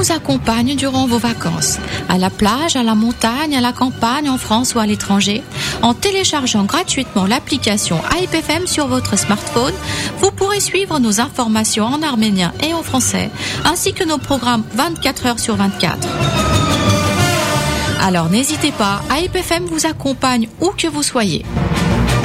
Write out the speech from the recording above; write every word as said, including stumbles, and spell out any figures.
vous accompagne durant vos vacances, à la plage, à la montagne, à la campagne, en France ou à l'étranger. En téléchargeant gratuitement l'application AIP F M sur votre smartphone, vous pourrez suivre nos informations en arménien et en français, ainsi que nos programmes vingt-quatre heures sur vingt-quatre. Alors n'hésitez pas, AIP F M vous accompagne où que vous soyez.